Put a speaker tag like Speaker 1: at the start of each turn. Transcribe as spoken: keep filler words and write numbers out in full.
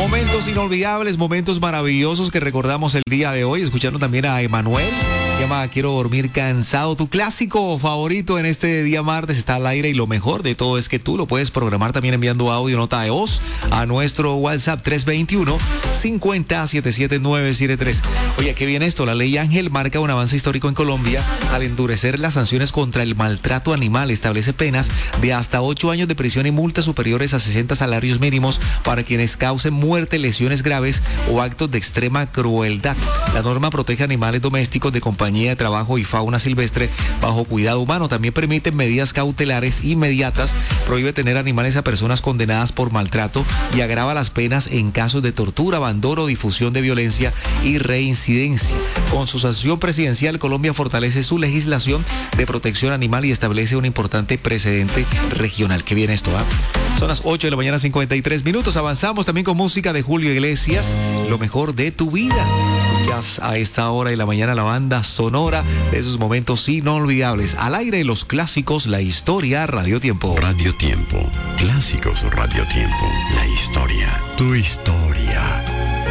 Speaker 1: Momentos inolvidables, momentos maravillosos que recordamos el día de hoy, escuchando también a Emanuel. Se llama Quiero dormir cansado. Tu clásico favorito en este día martes está al aire, y lo mejor de todo es que tú lo puedes programar también enviando audio, nota de voz a nuestro WhatsApp tres dos uno, cinco cero, siete siete nueve siete tres. Oye, qué bien esto. La ley Ángel marca un avance histórico en Colombia al endurecer las sanciones contra el maltrato animal. Establece penas de hasta ocho años de prisión y multas superiores a sesenta salarios mínimos para quienes causen muerte, lesiones graves o actos de extrema crueldad. La norma protege animales domésticos de compañía de trabajo y fauna silvestre bajo cuidado humano. También permite medidas cautelares inmediatas, prohíbe tener animales a personas condenadas por maltrato y agrava las penas en casos de tortura, abandono, difusión de violencia y reincidencia. Con su sanción presidencial, Colombia fortalece su legislación de protección animal y establece un importante precedente regional. Qué bien esto, ¿ah? ¿eh? Son las ocho de la mañana, cincuenta y tres minutos. Avanzamos también con música de Julio Iglesias, Lo mejor de tu vida. Escuchas a esta hora de la mañana la banda sonora de esos momentos inolvidables. Al aire, los clásicos, la historia, Radio Tiempo.
Speaker 2: Radio Tiempo, clásicos Radio Tiempo, la historia, tu historia.